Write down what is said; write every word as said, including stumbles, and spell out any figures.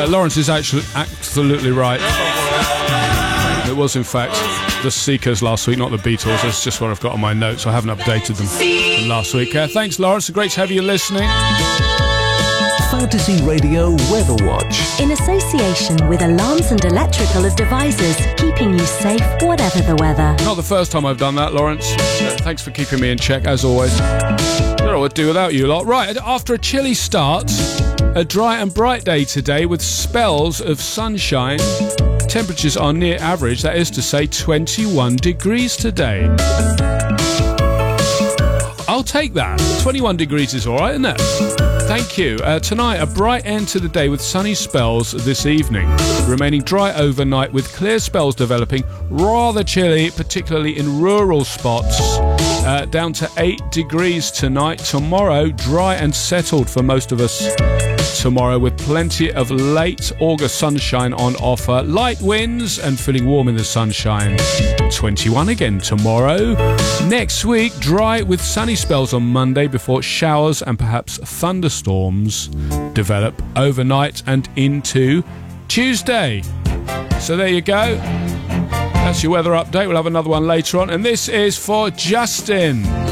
Lawrence is actually absolutely right. It was, in fact, the Seekers last week, not the Beatles. That's just what I've got on my notes. I haven't updated them from last week. Uh, thanks, Lawrence. Great to have you listening. Fantasy Radio Weather Watch. In association with Alarms and Electrical Devices, keeping you safe whatever the weather. Not the first time I've done that, Lawrence. So thanks for keeping me in check, as always. I don't know what to do without you lot. Right, after a chilly start, a dry and bright day today with spells of sunshine. Temperatures are near average, that is to say twenty-one degrees today. I'll take that. twenty-one degrees is all right, isn't it? Thank you. Uh, tonight, a bright end to the day with sunny spells this evening. Remaining dry overnight with clear spells developing. Rather chilly, particularly in rural spots. Uh, down to eight degrees tonight. Tomorrow, dry and settled for most of us. Tomorrow with plenty of late August sunshine on offer. Light winds and feeling warm in the sunshine. twenty-one again tomorrow. Next week, dry with sunny spells on Monday before showers and perhaps thunderstorms develop overnight and into Tuesday. So there you go. That's your weather update. We'll have another one later on. And this is for Justin.